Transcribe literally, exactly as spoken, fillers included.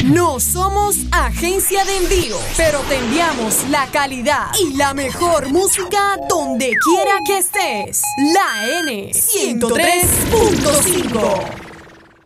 No somos agencia de envío, pero te enviamos la calidad y la mejor música donde quiera que estés. La N ciento tres punto cinco.